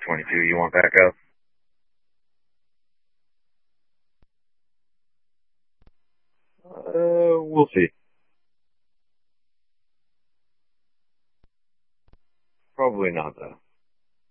22. You want backup? We'll see. Probably not, though.